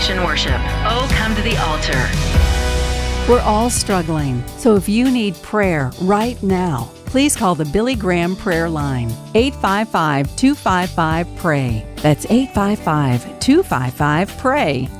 Christian worship. Oh, come to the altar. We're all struggling, so if you need prayer right now, please call the Billy Graham Prayer Line, 855-255-PRAY. That's 855-255-PRAY.